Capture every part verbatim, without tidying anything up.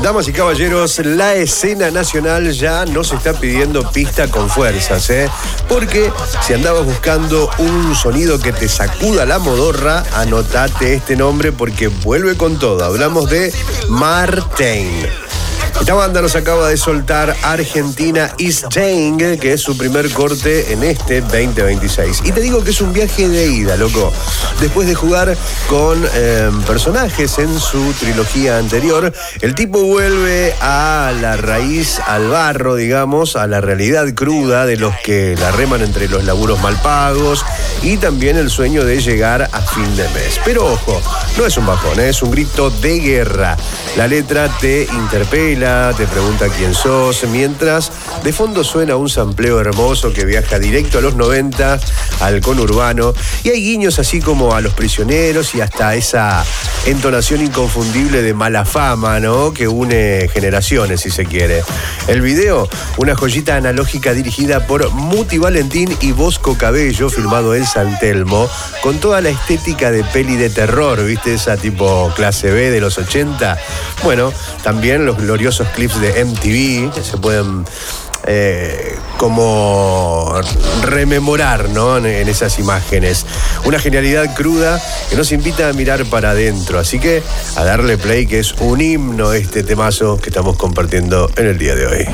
Damas y caballeros, la escena nacional ya nos está pidiendo pista con fuerzas, ¿eh? Porque si andabas buscando un sonido que te sacuda la modorra, anotate este nombre porque vuelve con todo. Hablamos de Martain. Esta banda nos acaba de soltar Argentina is Staying, que es su primer corte en este veinte veintiséis. Y te digo que es un viaje de ida, loco. Después de jugar con eh, personajes en su trilogía anterior, el tipo vuelve a la raíz, al barro, digamos, a la realidad cruda de los que la reman entre los laburos mal pagos y también el sueño de llegar a fin de mes. Pero ojo, no es un bajón, ¿eh? Es un grito de guerra. La letra te interpela, te pregunta quién sos, mientras de fondo suena un sampleo hermoso que viaja directo a los noventa, al conurbano, y hay guiños así como a Los Prisioneros y hasta esa entonación inconfundible de Mala Fama, ¿no? Que une generaciones, si se quiere. El video, una joyita analógica dirigida por Muti Valentín y Bosco Cabello, filmado en San Telmo, con toda la estética de peli de terror, ¿viste? Esa tipo clase B de los ochenta. Bueno, también los gloriosos clips de M T V que se pueden eh, como rememorar, ¿no? En, en esas imágenes. Una genialidad cruda que nos invita a mirar para adentro. Así que a darle play, que es un himno este temazo que estamos compartiendo en el día de hoy.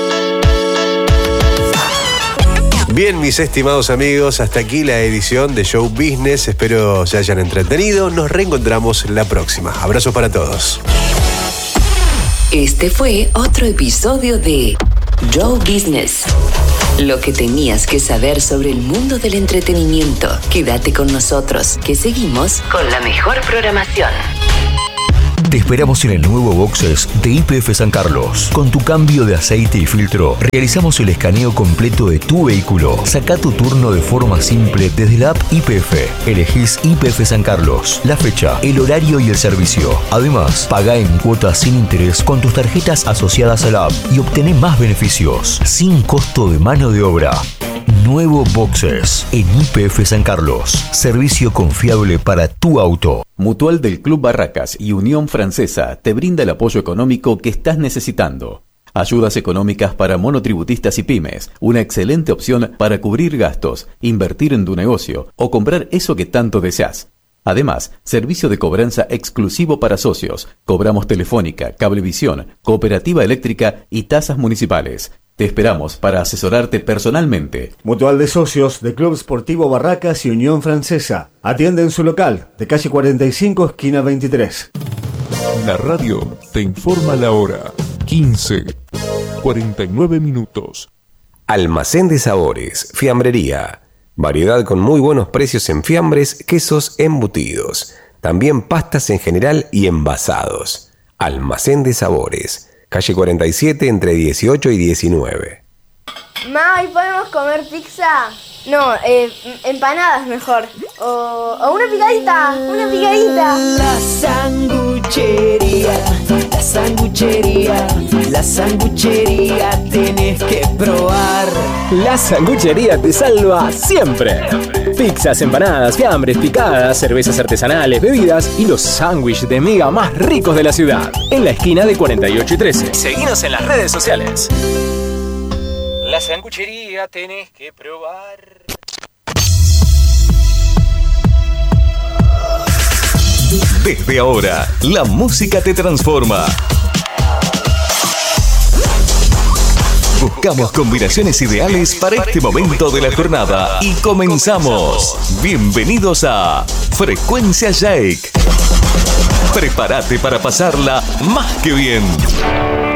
Bien, mis estimados amigos, hasta aquí la edición de Show Business. Espero se hayan entretenido. Nos reencontramos la próxima. Abrazos para todos. Este fue otro episodio de Show Business. Lo que tenías que saber sobre el mundo del entretenimiento. Quédate con nosotros, que seguimos con la mejor programación. Te esperamos en el nuevo Boxes de Y P F San Carlos. Con tu cambio de aceite y filtro, realizamos el escaneo completo de tu vehículo. Saca tu turno de forma simple desde la app Y P F. Elegís Y P F San Carlos, la fecha, el horario y el servicio. Además, paga en cuotas sin interés con tus tarjetas asociadas a la app y obtené más beneficios, sin costo de mano de obra. Nuevo Boxes en Y P F San Carlos. Servicio confiable para tu auto. Mutual del Club Barracas y Unión Francesa te brinda el apoyo económico que estás necesitando. Ayudas económicas para monotributistas y pymes. Una excelente opción para cubrir gastos, invertir en tu negocio o comprar eso que tanto deseas. Además, servicio de cobranza exclusivo para socios. Cobramos telefónica, cablevisión, cooperativa eléctrica y tasas municipales. Te esperamos para asesorarte personalmente. Mutual de Socios de Club Sportivo Barracas y Unión Francesa. Atiende en su local, de calle cuarenta y cinco, esquina veintitrés. La radio te informa la hora. quince, cuarenta y nueve minutos. Almacén de Sabores, Fiambrería. Variedad con muy buenos precios en fiambres, quesos, embutidos. También pastas en general y envasados. Almacén de Sabores. Calle cuarenta y siete, entre dieciocho y diecinueve. Ma, ¿y podemos comer pizza? No, eh, empanadas mejor. O, o una picadita, una picadita. La sanguchería, la sanguchería, la sanguchería tenés que probar. La sanguchería te salva siempre. Pizzas, empanadas, fiambres, picadas, cervezas artesanales, bebidas y los sándwiches de miga más ricos de la ciudad. En la esquina de cuarenta y ocho y trece. Seguinos en las redes sociales. La sanguchería tenés que probar. Desde ahora, la música te transforma. Buscamos combinaciones ideales para este momento de la jornada y comenzamos. Bienvenidos a Frecuencia Jake. Prepárate para pasarla más que bien.